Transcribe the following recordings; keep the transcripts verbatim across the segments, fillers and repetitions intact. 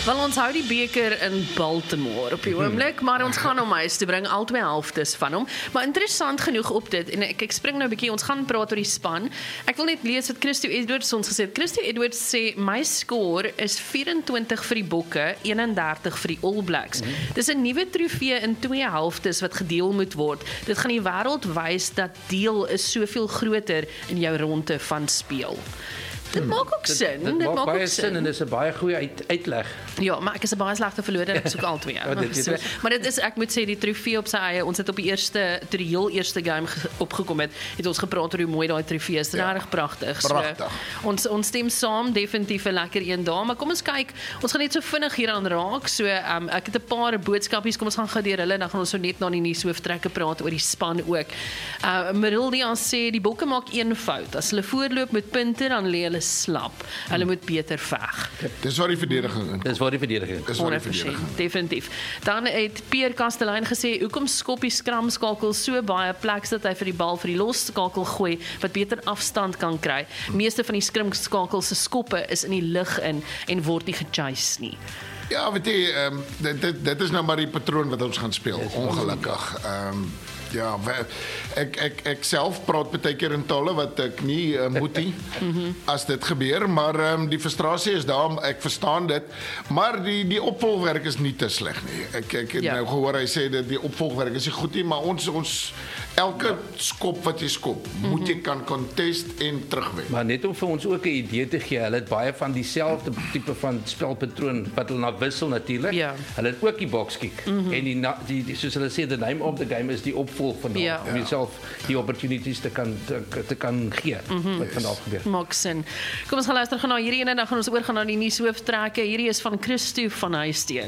Wel, ons hou die beker in Baltimore op die oomblik, maar ons gaan hom huis te bring, al twee helftes van hom. Maar interessant genoeg op dit, en ek, ek spring nou 'n bietjie, ons gaan praat oor die span. Ek wil net lees wat Christo Edwards ons gesê het. Christo Edwards sê, my score is vyf-en-twintig vir die Bokke, een-en-dertig vir die All Blacks. Mm. Dis 'n nuwe trofee in twee helftes wat gedeel moet word. Dit gaan die wêreld wys dat deel is soveel groter in jou ronde van speel. Dit maak ook sin. Dit, dit, dit maak baie sin en dis 'n baie goeie uit, uitleg. Ja, maar ek is 'n baie slegte verloder en ek soek al twee. Ja, dit, dit so, maar dit is, ek moet sê, die trofee op sy eie, ons het op die eerste, toe die heel eerste game opgekom het, het ons gepraat oor hoe mooi daai trofee is. Ja. Regtig pragtig. Pragtig. So, ons, ons stem saam, definitief 'n lekker een daar, maar kom ons kyk, ons gaan net so vinnig hier aan raak, so um, ek het 'n paar boodskapies, kom ons gaan gou deur hulle, dan gaan ons so net na die nuushooftrekke praat oor die span ook. Uh, Marildia sê, die Bokke maak een fout, as hulle voorloop met punte, dan lê hulle slap. Hulle moet beter veg. Dis waar die verdediging in. Dis waar die verdediging. Dis waar die verdediging. Definitief. Dan het Pierre Kastelein gesê, hoekom skop die skramskakel so baie plek dat hy vir die bal vir die losskakel gooi wat beter afstand kan kry. Meeste van die skramskakel se skoppe is in die lug in en word nie gechase nie. Ja, weet jy, um, dit, dit, dit is nou maar die patroon wat ons gaan speel, ongelukkig. Um, ja, ek, ek, ek self praat baie keer in tale wat ek nie uh, moet nie, as dit gebeur, maar um, die frustrasie is daar, ek verstaan dit, maar die, die opvolgwerk is nie te sleg nie. Ek, ek het ja. nou gehoor, hy sê dat die opvolgwerk is nie goed nie, maar ons, ons elke ja. skop wat jy skop, moet jy kan contest en terugwen. Maar net om vir ons ook 'n idee te gee, hulle het baie van dieselfde tipe van spelpatroon wat hulle na wissel natuurlik. Ja. Hulle het ook die box kick. Mm-hmm. En die, die, die soos hulle sê, the name of the game is die opvolg van ja. om jouself die opportunities te kan te, te kan gee mm-hmm. wat vandag gebeur. Maak sin. Kom ons gaan luister gaan na hierdie ene en dan gaan ons oorgaan na die nuushooftrekke. Hierdie is van Christo van Huisteen.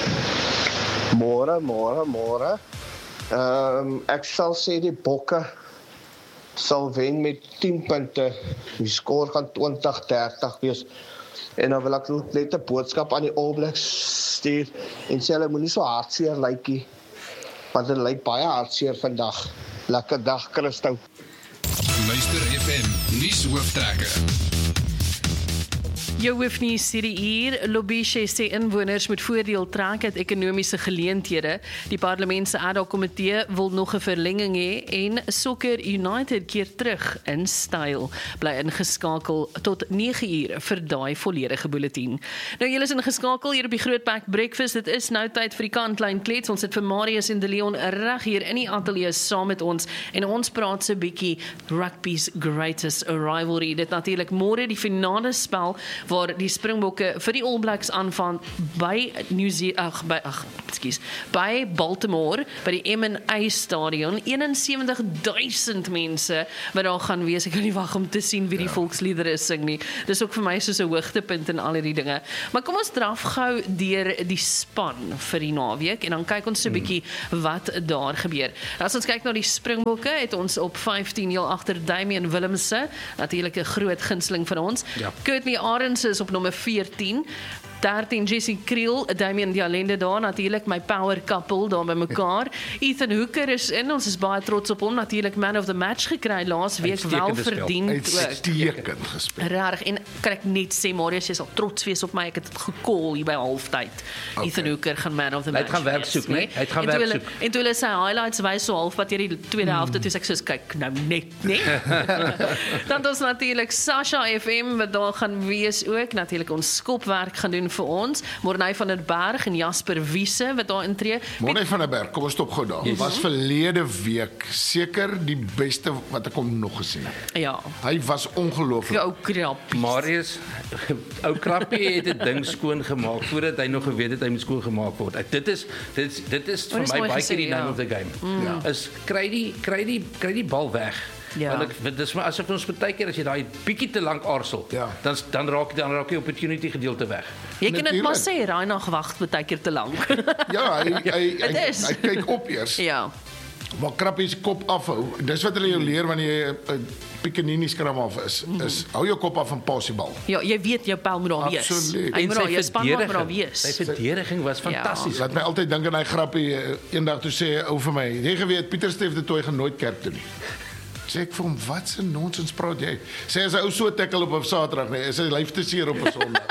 Môre, môre, môre. Ehm um, ek sal sê die Bokke sal wen met tien punte. Die skoor gaan twintig dertig wees. En dan wil ek net 'n boodskap aan die All Blacks stuur en sê hulle moenie so hartseer lyk nie. Want dit lyk baie hartseer vandag. Lekker dag, Christo. Luister F M nuushooftrekke. Jou hoef nie hierdie hier. Lobishe sê inwoners moet voordeel trek uit ekonomiese geleenthede. Die parlement se ad hoc komitee wil nog 'n verlenging hê en Soccer United keer terug in styl. Bly ingeskakel tot nege uur vir daai volledige bulletin. Nou julle is ingeskakel hier op die Grootpak Breakfast. Dit is nou tyd vir die kantlyn klets. Ons het vir Marius en De Leon reg hier in die ateljee saam met ons en ons praat so 'n bietjie rugby's greatest rivalry. Dit natuurlik môre die finale spel waar die Springbokke vir die All Blacks aanvang by New Zealand, ag by ag, ekskuus, by Baltimore by die M en A stadion. eenensewentig duisend mense wat daar gaan wees. Ek kan nie wag om te sien wie die ja. volksliedere sing nie. Dis ook vir my soos 'n hoogtepunt in al hierdie dinge. Maar kom ons draf gou deur die span vir die naweek en dan kyk ons so 'n bietjie wat daar gebeur. As ons kyk na die Springbokke, het ons op vyftien heel agter Damian Willemse, natuurlik 'n groot gunsteling van ons. Ja. Courtney Arends is op nommer veertien. dertien Jesse Kriel, Damian Dialende daar, natuurlik my power couple daar by mekaar. Ethan Hooker is in, ons is baie trots op hom, natuurlik man of the match gekry laas week, wel verdiend ook. Uitstekend gespeel. Rarig, en kan ek net sê, Marius, jy sal trots wees op my, ek het dit gekol hier by halftyd. Okay. Ethan Hooker gaan man of the match. Hy het gaan werk soek, nee? Hy het gaan werk soek. En toe hulle sy highlights wys so halfpad deur die tweede helfte, toe sê ek soos, kyk, nou net, nee? Dan ons natuurlik Sasha F M, wat daar gaan wees ook, natuurlik ons skopwerk gaan doen vir ons, Morney van der Berg en Jasper Wiese wat daar intree. Morney van der Berg, kom ons stop gou daar. Yes. Was verlede week seker die beste wat ek hom nog gesien het. Ja. Hy was ongelooflik. Ou krappie. Marius, ou krappie het 'n ding skoon gemaak voordat hy nog geweet het hy moet skoon gemaak word. Dit is dit is dit is vir my baie keer die name ja. of the game. Mm. Ja. Is kry die kry die kry die bal weg. Ja. Want ek, dis maar asof ons baie keer as jy daai bietjie te lank arsel, ja. dan dan raak dan raak die opportunity gedeelte weg. Jy kan dit maar sê, Reinag wag baie keer te lank. Ja, hy hy hy, hy kyk op eers. Ja. Maar Krappie se kop afhou. Dis wat hulle jou leer wanneer jy 'n Picanini skram af is. Is hou jou kop af en pas die bal. Ja, jy weet jou pel moet daar wees. Absoluut. Hy moet daar jou span moet daar wees. Sy verdediging was fantasties. Ja. Laat my altyd dink aan hy Grappie eendag toe sê ou vir my, jy geweet Pieter Stef de Tooi gaan nooit kerk toe nie. Sê ek vir hom, wat se nonsens praat jy? Sê as hy ou so tackle op 'n Saterdag, nee, is hy lyf te seer op 'n Sondag.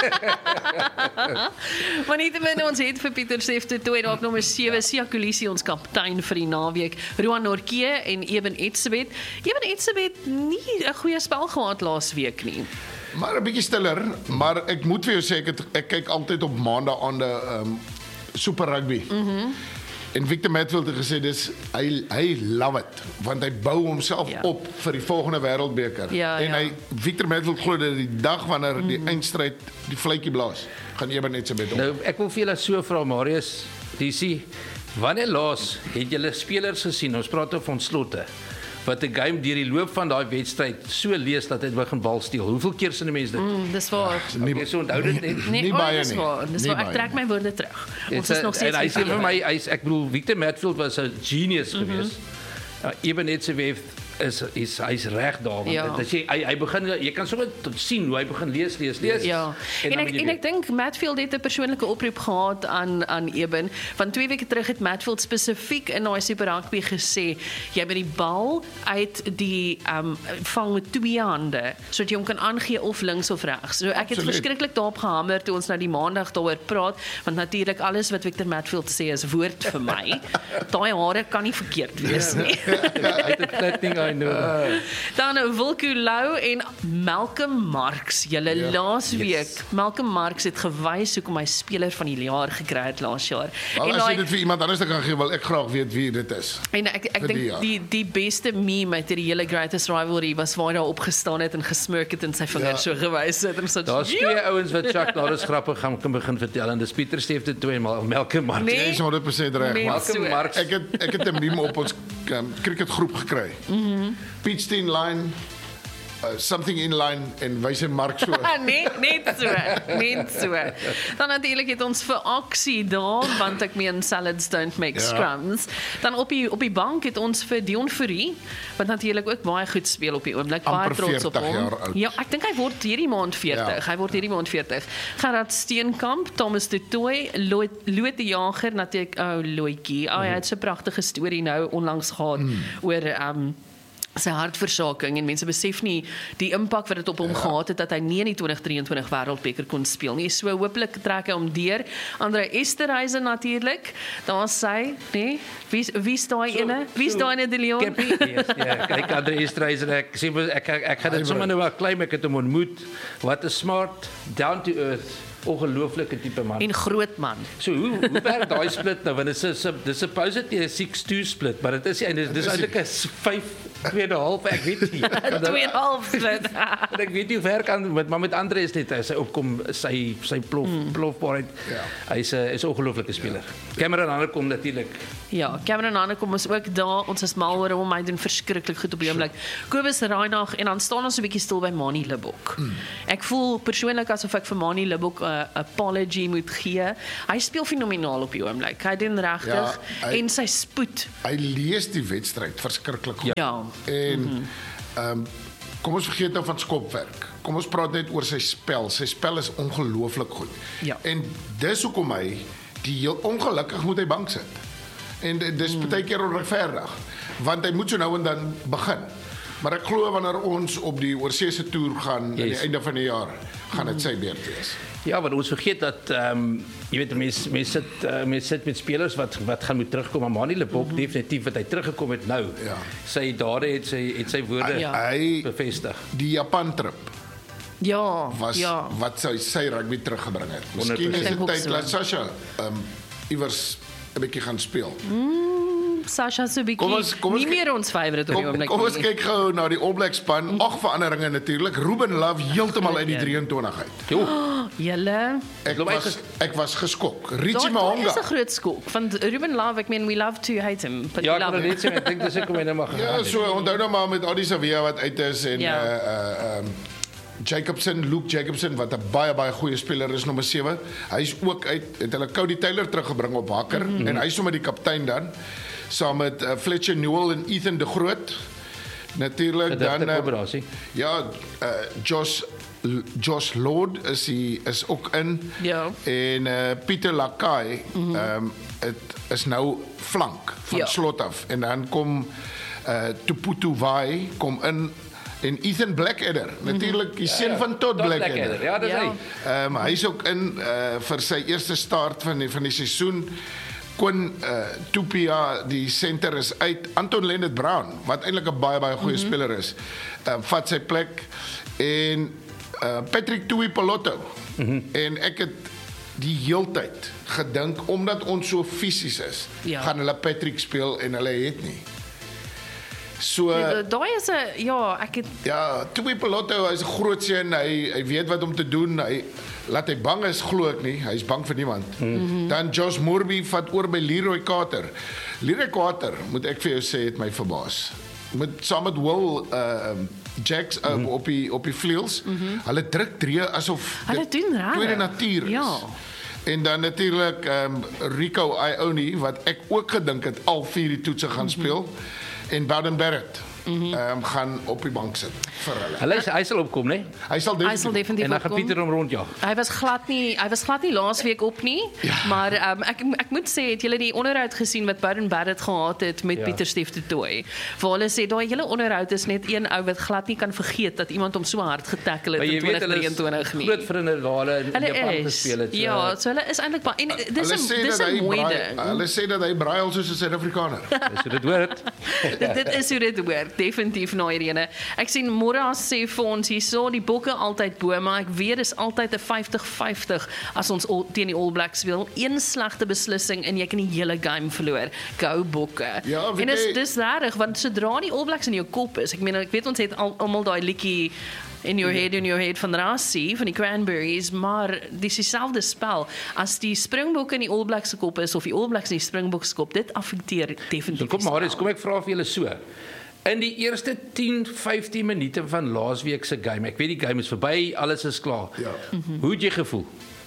Maar nietemin ons het vir Pieter Sef te toe op nommer sewe Siya Kolisi ons kaptein vir die naweek. Roan Nortje en Eben Etzebeth. Eben Etzebeth nie 'n goeie spel gehad laas week nie. Maar 'n bietjie stiller, maar ek moet vir jou sê ek het, ek kyk altyd op maandag aan die um, Super Rugby. Mhm. Mm En Victor Matfield het gesê dis hy hy love it want hy bou homself ja. op vir die volgende wêreldbeker. Ja, en ja. hy Victor Matfield glo dat die dag wanneer mm. die eindstryd die fluitjie blaas, gaan Eben net so met hom. Nou ek wil vir julle so vra Marius, D C, wanneer laas het julle spelers gesien? Ons praat oor van Slotte. Wat 'n game deur die loop van daai wedstryd so lees dat hy begin bal steel. Hoeveel keer sien 'n mens dit? Mm, dis waar. Nie, okay, so onthou dit net. Nee, nie oh, baie dis nie. waar. Dis Nie waar. Ek trek my woorde terug. Ons is nog steeds. En hy sê vir my, hy's ek bedoel Victor Matfield was 'n genius mm -hmm. geweest. Uh, Eben Etzebeth is is hy's reg daar want ja. dat jy hy, hy begin jy kan sommer sien hoe hy begin lees lees lees. Ja. En, en ek en ek dink Matfield het 'n persoonlike oproep gehad aan aan Eben. Van twee weke terug het Matfield spesifiek in daai Super Rugby gesê jy moet die bal uit die um vang met twee hande sodat jy hom kan aangee of links of regs. So ek het Absoluut. verskriklik daarop gehamer toe ons nou die maandag daaroor praat want natuurlik alles wat Victor Matfield sê is woord vir my. Daai hare kan nie verkeerd wees nie. Hy het 'n flatting I know. Uh, Dan Wilco Lou en Malcolm Marx. Julle ja, laas week, yes. Malcolm Marx het gewys hoekom hy speler van die jaar gekry het laas jaar. Wel, as jy dit vir iemand anders kan gee, wil ek graag weet wie dit is. En ek ek dink die, die die beste meme met die hele greatest rivalry was waar hy daar opgestaan het en gesmirk het en sy vinger ja. so gewys het en so. Daar's twee ouens wat Chuck Norris grappe gaan kan begin vertel en dis Pieter Steef te twee en Malcolm Marx. Nee, jy is honderd persent reg. Malcolm Marx. Ek het ek het 'n meme op ons um, cricketgroep gekry. Mhm. Mm Pitchstein line, uh, something in line en wyse Mark so. nee, net so, net so. Dan natuurlik het ons vir aksie daar want ek meen salads don't make ja. scrums. Dan op die op die bank het ons vir Dion Fourie wat natuurlik ook baie goed speel op die oomblik, baie trots op hom. Ja, ek dink hy word hierdie maand veertig. Ja. Hy word hierdie maand veertig. Gerard Steenkamp, Thomas de Tooy, Loot die Jager natuurlik ou oh, Loetjie. Oh, hy het so 'n pragtige storie nou onlangs gehad mm. oor um sy hartversaking en mense besef nie die impak wat dit op hom ja. gehad het dat hy nie in die twintig drieëntwintig wêreldbeker kon speel nie. So hopelik trek hy hom deur. Andre Esterhuizen natuurlik. Daar sy, nee, wie wie staan daai ene? Wie staan daai ene die Leon? Yes, ja, kyk Andre Esterhuizen ek sê ek ek, ek gaan dit sommer nou 'n klein ek het hom ontmoet. Wat 'n smart, down to earth ongelooflike tipe man. En groot man. So hoe hoe werk daai split nou? Want dit is 'n dis 'n supposedly 'n six two split, maar dit is nie dis, dis eintlik 'n vyf twee en 'n half, ek weet nie. twee en 'n half split. Ek weet nie hoe ver kan met maar met Andre is net sy opkom sy sy plof mm. plofbaarheid. Ja. Hy's 'n is 'n ongelooflike speler. Ja. Cameron Hanne kom natuurlik. Ja, Cameron Hanne kom ons ook daar. Ons is mal oor hom. Hy doen verskriklik goed op die oomblik. Kobus Reinagh en dan staan ons 'n bietjie stil by Manie Libbok. Mm. Ek voel persoonlik asof ek vir Manie Libbok 'n uh, apology moet gee. Hy speel fenomenaal op die oomblik. Hy doen regtig ja, en sy spoed. Hy lees die wedstryd verskriklik goed. Ja. En mm-hmm. um, kom ons vergeet nou van skopwerk. Kom ons praat net oor sy spel. Sy spel is ongelooflik goed. Ja. En dis hoekom hy die heel ongelukkig moet hy bank sit. En dis mm. baie keer onregverdig, want hy moet so nou en dan begin. Maar ek glo wanneer ons op die oorseese toer gaan yes. aan die einde van die jaar, gaan dit sy beurt wees. Ja, want ons vergeet dat ehm um, jy weet mense mense sit uh, mense sit met spelers wat wat gaan moet terugkom, maar Manie Libbok mm-hmm. definitief wat hy teruggekom het nou. Ja. Sy dade het sy het sy woorde ja. hy bevestig. Die Japan trip. Ja, was ja. wat sy sy rugby teruggebring het. Miskien is dit tyd dat Sasha ehm um, iewers 'n bietjie gaan speel. Mm, Sasha so bietjie. Nie meer ons favourite op die oomblik. Kom ons kyk gou na die All Black span. Ag veranderinge natuurlik. Ruben Love heeltemal uit die drieëntwintig uit. Jo. Julle. Ek was ek was geskok. Richie Mahonga. Dit is 'n groot skok. Van Ruben Love, ek meen we love to hate him, but ja, we love him. Ja, ek weet ek dink dis ek kom hy nou maar gaan. Ja, so onthou nou maar met Adi Savia wat uit is en ja. uh uh um Jacobson, Luke Jacobson wat 'n baie baie goeie speler is, nommer sewe. Hy's ook uit het hulle Cody Taylor teruggebring op hakker mm-hmm. en hy's sommer die kaptein dan saam met uh, Fletcher Newell en Ethan de Groot. Natuurlik dan uh, ja, uh, Josh Josh Lord is hy is ook in. Ja. En uh, Pieter Lakai, mm-hmm. um, het is nou flank van ja. slot af en dan kom uh, Tuputu Vai kom in en Ethan Blackadder, mm-hmm. natuurlik die seun ja, ja. van Todd Blackadder. Blackadder. Ja, dis ja. hy. Ehm um, hy is ook in uh, vir sy eerste start van die van die seisoen. Quinn uh, Tupia, die center is uit. Anton Leonard Brown, wat eintlik 'n baie baie goeie mm-hmm. speler is, uh, vat sy plek en uh, Patrick Tuipoloto. Mm-hmm. En ek het die heeltyd gedink omdat ons so fisies is, ja. gaan hulle Patrick speel en hulle het nie. So ja, daai is 'n ja, ek het ja, Tuipoloto is 'n groot seun, hy hy weet wat om te doen. Hy laat hy bang is, glo ek nie. Hy's bang vir niemand. Mm-hmm. Dan Josh Morby vat oor by Leroy Carter. Leroy Carter, moet ek vir jou sê, het my verbaas. Met saam met Will uh Jacks uh, mm-hmm. op die op die vleuels. Mm-hmm. Hulle druk drie asof hulle doen reg. Tweede natuur is. Ja. En dan natuurlik um, Rico Ione wat ek ook gedink het al vier die toetse gaan mm-hmm. speel. En Bowden Barrett mm-hmm. um, gaan op die bank sit vir hulle. Hulle hy sal opkom, né? Hy sal definitief, sal definitief en dan gaan Pieter hom rondjag. Hy was glad nie, hy was glad nie laasweek op nie, ja. maar um, ek ek moet sê het julle die onderhoud gesien wat Bowden Barrett gehad het met ja. Pieter Stef de Tooy. Waar hulle sê daai hele onderhoud is net een ou wat glad nie kan vergeet dat iemand hom so hard getackle het in twintig drieëntwintig nie. Groot vriende waar hulle in Japan gespeel het. So. Ja, so hulle is eintlik baie en dis 'n dis 'n mooi ding. Hulle sê dat hy braai soos 'n Suid-Afrikaner. Dis hoe dit hoort. dit, dit is hoe dit hoort, definitief na hierdie. Ek sien Moras sê vir ons hierso die bokke altyd bo, maar ek weet dis altyd 'n vyftig vyftig as ons al, teen die All Blacks speel. Een slegte beslissing en jy kan die hele game verloor. Go bokke. Ja, en dis dis reg want sodra die All Blacks in jou kop is, ek meen ek weet ons het al, almal daai liedjie in your head, in your head van Rassie, van die Cranberries, maar dis dieselfde spel. As die Springbokke in die All Blacks se kop is, of die All Blacks in die Springboks kop, dit affekteer definitief. So kom maar, dus, kom ek vra vir julle so. In die eerste tien, vyftien minute van laasweek se game, ek weet die game is verby, alles is klaar. Ja. Mm-hmm. Hoe het jy gevoel?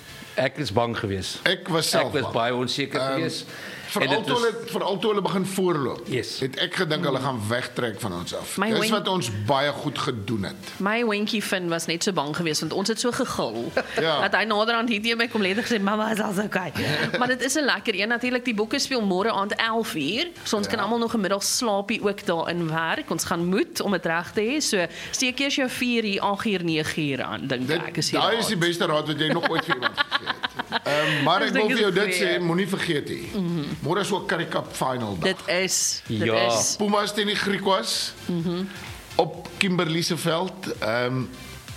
Ek is bang geweest. Ek was self Ek was baie onseker um, geweest. Veral toe hulle veral toe hulle begin voorloop. Yes. Het ek gedink hulle gaan wegtrek van ons af. My Dis wink, wat ons baie goed gedoen het. My Winkie Finn was net so bang geweest want ons het so gegil. Ja. Dat hy naderhand hier teen my kom letterlik gesê mamma is alles okay. Maar dit is 'n lekker een natuurlik. Die bokke speel môre aand elf uur. So ons ja. kan almal nog 'n middag slaapie ook daarin werk. Ons gaan moet om dit reg te hê. So steek eers jou vier uur, agt uur, nege uur aan dink dit, ek is hier. Daai is die beste raad wat jy nog ooit vir iemand gegee het. Ehm um, maar ek wil vir jou dit sê, moenie vergeet nie. Mm-hmm. Môre is ook Currie Cup final dag. Dit is, dit ja. is. Pumas teen die Griquas mm-hmm. op Kimberley se veld. Ehm um,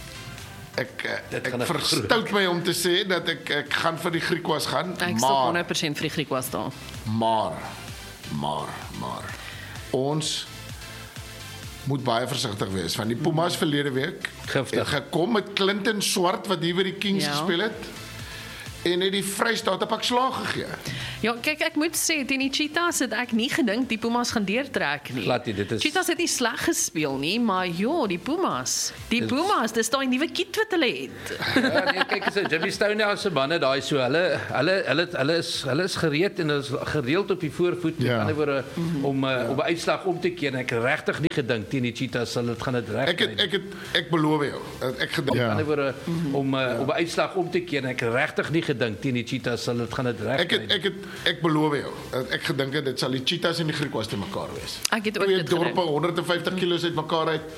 ek dit ek verstout my om te sê dat ek ek gaan vir die Griquas gaan, ek maar ek honderd persent vir die Griquas daar. Maar maar maar ons moet baie versigtig wees. Van die Pumas mm-hmm. verlede week het gekom met Clinton Swart wat hier by die Kings ja. gespeel het. En het die Vrystaat 'n pak slaag gegee. Ja, kyk ek moet sê teen die Cheetahs het ek nie gedink die Pumas gaan deurtrek nie. Glad nie, dit is Cheetahs het nie sleg gespeel nie, maar ja, die Pumas, die dit Pumas, dis daai nuwe kit wat hulle het. Ja, nee, kyk as Jimmy Stoney se manne daai so, hulle hulle hulle hulle is hulle is gereed en hulle is gereeld op die voorvoet met ja. ander woorde mm-hmm. om uh, ja. om 'n uitslag om te keer en ek regtig nie gedink teen die Cheetahs sal dit gaan dit reg. Ek het, ek het ek beloof jou, ek gedink ja. ander woorde mm-hmm. om uh, ja. om 'n uitslag om te keer en ek regtig nie gedink teen die Cheetahs sal dit gaan dit reg. Ek het ek het ek beloof jou. Ek gedink dit sal die Cheetahs en die Griquas te mekaar wees. Ek het ook dit gedink. Twee dorpe honderd vyftig kilos uit mekaar uit.